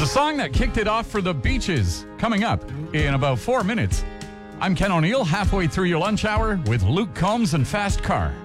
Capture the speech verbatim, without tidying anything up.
the song that kicked it off for the Beaches, coming up in about four minutes. I'm Ken O'Neill, halfway through your lunch hour with Luke Combs and Fast Car.